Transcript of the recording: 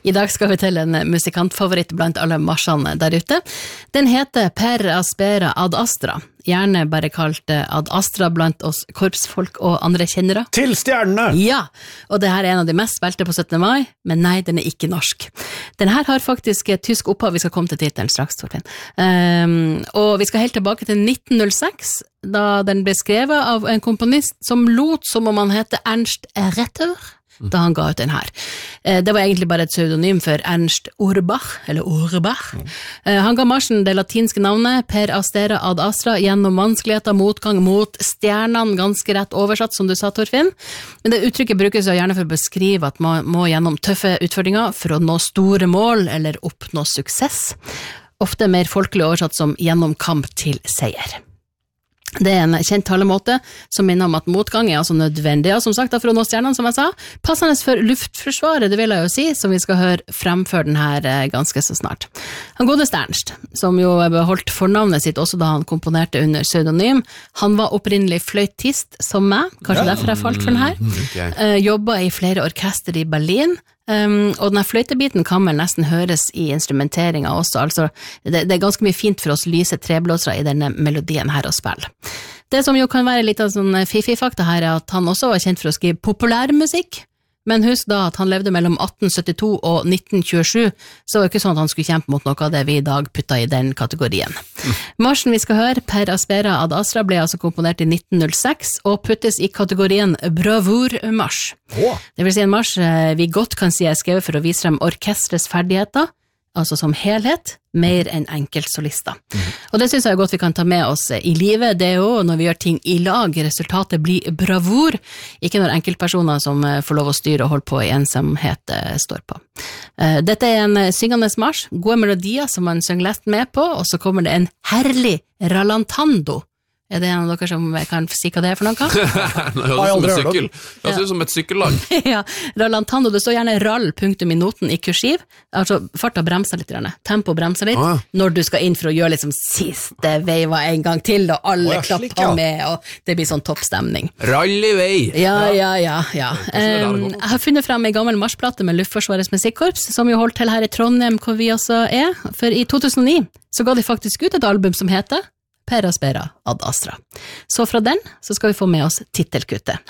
I dag skal vi til en musikantfavoritt blant alle marsjene der ute. Den heter Per Aspera ad Astra, gjerne bare kalt ad Astra blant oss korpsfolk og andre kjennere. Til stjernene! Ja, og det her er en av de mest spilte på 17. mai, men nei, den er ikke norsk. Den her har faktisk tysk opphav, vi skal komme til titelen straks, Torfinn. Og vi skal helt tilbake til 1906, da den ble skrevet av en komponist som lot som om han heter Ernst Retter, da han ga ut den her. Det var egentlig bare et pseudonym for Ernst Urbach, eller Urbach. Han ga marsjen det latinske navnet Per Aspera ad Astra gjennom vanskeligheter, motgang mot stjernene, ganske rett oversatt, som du sa, Torfinn. Men det uttrykket brukes jo gjerne for å beskrive at man må gjennom tøffe utfordringer for å nå store mål eller oppnå suksess. Ofte mer folkelig oversatt som gjennom kamp til seier. Det er en kjent talemåte som minner om at motgang er altså nødvendig, og som sagt, for å nå stjernene, som jeg sa, passende for luftforsvaret, det vil jeg jo si, som vi skal høre fremføre den her ganske så snart. Han godeste Ernst, som jo beholdt fornavnet sitt også da han komponerte under pseudonym, han var opprinnelig fløytist som meg, kanskje derfor jeg falt for den her, jobbet i flere orkester i Berlin, og denne fløytebiten kan vel nesten høres i instrumenteringen også, altså det er ganske mye fint for oss lyse treblåsere i denne melodien her å spille. Det som jo kan være litt av sånn fifi-fakta her er at han også var kjent for å skrive populærmusikk, men husk da at han levde mellom 1872 og 1927, så var det ikke sånn at han skulle kjempe mot noe av det vi i dag putta i den kategorien. Marsjen vi skal høre, Per Aspera ad Astra, ble altså komponert i 1906 og puttes i kategorien bravurmarsj. Det vil si en marsj vi godt kan si er skrevet for å vise frem orkestrets ferdigheter, altså som helhet, mer enn enkeltsolister. Og det synes jeg godt vi kan ta med oss i livet, det er jo når vi gjør ting i lag, resultatet blir bravur, ikke når enkeltpersoner som får lov å styre og holde på i ensomhet står på. Dette er en syngende marsj, gode melodier som man synger lett med på, og så kommer det en herlig rallantando. Er det en av dere som kan si hva det er for noe? Det høres som en sykkel. Det høres som et sykkellag. Ja, rallantando, det står gjerne rall, punktum i noten i kursiv, altså farta bremser litt, tempo bremser litt, når du skal inn for å gjøre liksom siste veiva en gang til, og alle klapper med, og det blir sånn toppstemning. Rall i vei! Ja. Jeg har funnet frem en gammel marsjplate med Luftforsvarets musikkorps, som jo holdt til her i Trondheim, hvor vi også er, for i 2009 så ga de faktisk ut et album som heter Per Aspera ad Astra. Så fra den så skal vi få med oss titelkuttet.